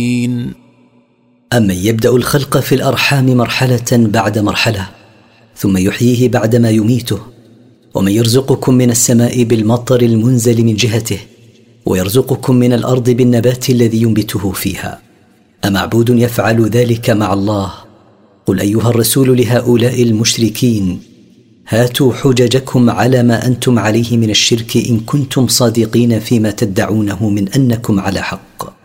أمن يبدأ الخلق في الأرحام مرحلة بعد مرحلة ثم يحييه بعدما يميته، ومن يرزقكم من السماء بالمطر المنزل من جهته ويرزقكم من الأرض بالنبات الذي ينبته فيها، أمعبود يفعل ذلك مع الله؟ قل أيها الرسول لهؤلاء المشركين: هاتوا حججكم على ما أنتم عليه من الشرك إن كنتم صادقين فيما تدعونه من أنكم على حق.